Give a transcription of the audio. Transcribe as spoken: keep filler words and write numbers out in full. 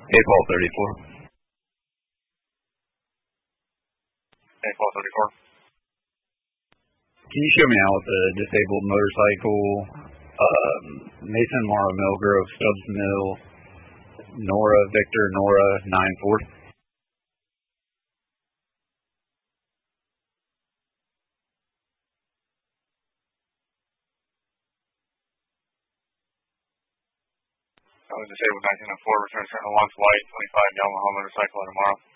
eight ball thirty-four. eight ball thirty-four. Can you show me out with the disabled motorcycle, um, Mason Mara Millgrove, Stubbs Mill, Nora, Victor, Nora, nine four? I was disabled nineteen oh four, return center, launch white, twenty-five Yamaha motorcycle tomorrow.